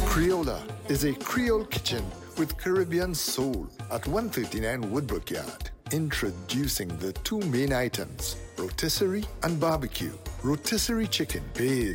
Creola is a Creole kitchen with Caribbean soul at 139 Woodbrook Yard. Introducing the two main items, rotisserie and barbecue. Rotisserie chicken based